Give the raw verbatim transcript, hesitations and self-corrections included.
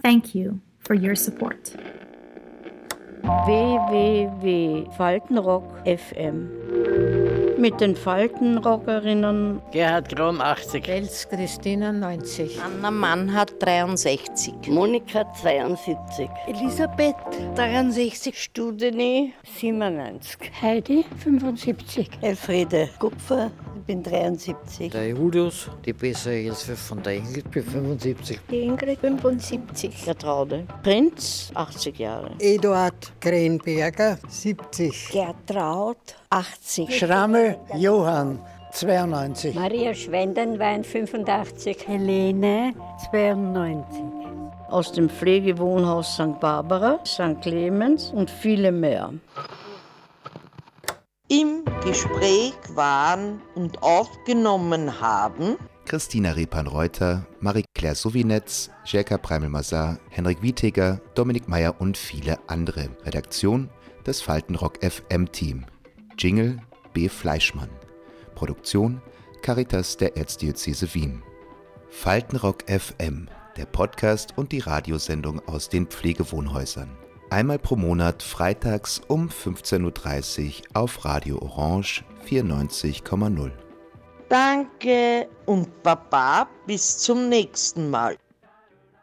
Thank you for your support. w w w punkt faltenrock punkt f m mit den Faltenrockerinnen Gerhard Krom achtzig, Els Christina neunzig, Anna Mannhardt dreiundsechzig, Monika zweiundsiebzig, Elisabeth dreiundsechzig, Studeni siebenundneunzig, Heidi fünfundsiebzig, Elfriede Kupfer, ich bin dreiundsiebzig, der Julius, die bessere Hilfe von der Ingrid, bin fünfundsiebzig, die Ingrid fünfundsiebzig, Gertraude Prinz, achtzig Jahre, Eduard Krenberger, siebzig, Gertraud achtzig, Schrammel Johann, zweiundneunzig, Maria Schwendenwein fünfundachtzig, Helene zweiundneunzig. aus dem Pflegewohnhaus Sankt Barbara, Sankt Clemens und viele mehr. Im Gespräch waren und aufgenommen haben Christina Repan-Reuter, Marie-Claire Sovinetz, Jelka Preimel-Mazar, Henrik Wietiger, Dominik Meyer und viele andere. Redaktion das Faltenrock F M-Team. Jingle B. Fleischmann. Produktion Caritas der Erzdiözese Wien. Faltenrock F M, der Podcast und die Radiosendung aus den Pflegewohnhäusern. Einmal pro Monat freitags um fünfzehn Uhr dreißig auf Radio Orange vierundneunzig Komma null. Danke und Baba, bis zum nächsten Mal.